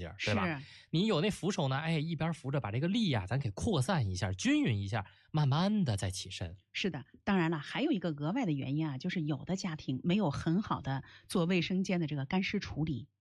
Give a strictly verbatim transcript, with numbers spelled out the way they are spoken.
劲儿，对吧？你有那扶手呢，哎，一边扶着把这个力呀、啊、咱给扩散一下，均匀一下，慢慢的再起身。 是的，当然了，还有一个额外的原因啊，就是有的家庭没有很好的做卫生间的这个干湿处理。